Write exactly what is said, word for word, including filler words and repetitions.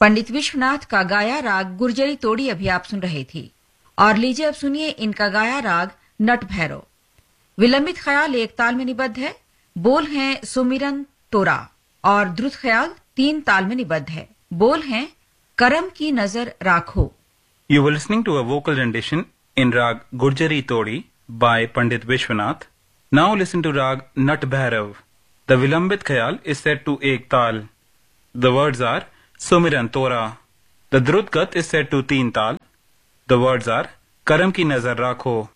पंडित विश्वनाथ का गाया राग गुर्जरी तोड़ी अभी आप सुन रहे थे। और लीजिए अब सुनिए इनका गाया राग नट भैरव। विलंबित ख्याल एक ताल में निबद्ध है, बोल हैं सुमिरन तोरा और द्रुत ख्याल तीन ताल में निबद्ध है। बोल हैं करम की नजर राखो। You were listening to a vocal rendition in Rag Gurjari Todi by Pandit Vishwanath. Now listen to Rag Nat Bhairav. The Vilambit Khayal is set to Ek Tal. The words are Sumiran Tora. The Drut Gat is set to Teen Tal. The words are Karam Ki Nazar Rakho.